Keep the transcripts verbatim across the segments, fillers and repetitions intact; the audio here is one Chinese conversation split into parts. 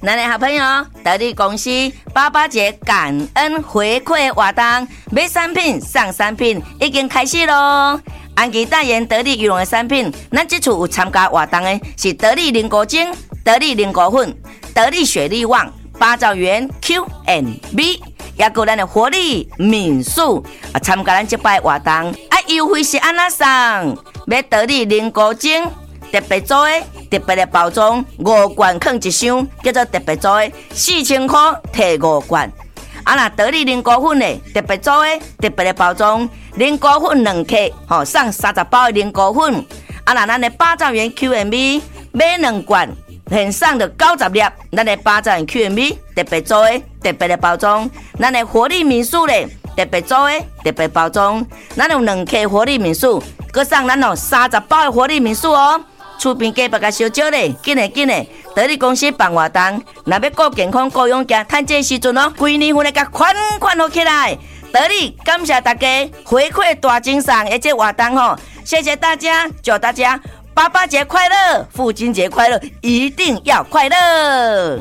咱的好朋友得力公司八八节感恩回馈活动，买产品送产品已经开始咯。安吉代言得力羽绒的产品，咱这次有参加活动的是得力菱果精、得力菱果粉、得力雪力旺、八兆元 Q and B， 也有咱的活力民宿啊，参加咱这摆活动啊，优惠是安那送？买得力菱果精特别做的特别的包装，五罐放一箱，叫做特别做的，四千块摕五罐。啊，那得力菱果粉的特别做的特别的包装，菱果粉两克，吼送三十包的菱果粉。啊，那咱的八兆元 Q and B 买两罐，现送的九十粒，咱的八兆元 Q and B 特别做的特别的包装，咱的活力民宿嘞特别做的特别包装，咱有两克活力民宿，佮送咱有三十包的活力民宿哦。厝边隔壁甲小少咧，紧诶紧诶！得力公司办活动，若要顾健康、顾养家，趁这时阵哦，规年份来甲款款好起来。得力感谢大家回馈大精神的这活动吼，谢谢大家，祝大家爸爸节快乐，父亲节快乐，一定要快乐！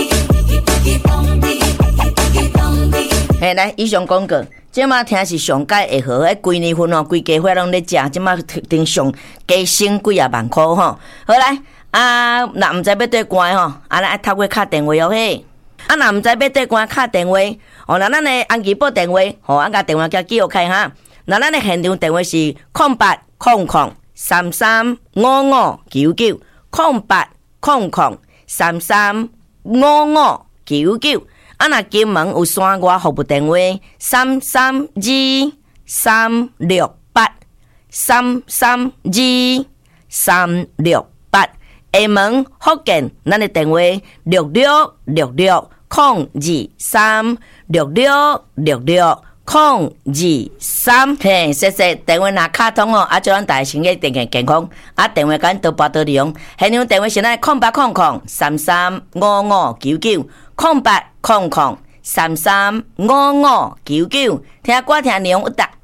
嘿，来以上广告。即马听是上届会好，迄规年份哦，规家伙拢咧食，即马顶上加省几啊万块吼。好来，啊，若毋知要对关吼，啊，咱爱透过敲电话哦嘿。啊，若毋知要对关敲电话，哦，那咱的安吉报电话，吼，啊，甲电话叫记录开哈。那咱的现场电话是空八空空三三五五九九，空八空空三三五五九九。啊，若金门有山外服务电话三三二三六八三三二三六八，厦门福建咱的电话六六六六空二三六六六六空二三。嘿，谢谢电话若卡通哦，啊，祝咱大家身体健健健康。啊，电话敢多拨多利用，现场电话是咱空八空空三三五五九九。空八空空三三五五九九，听歌听内容有答。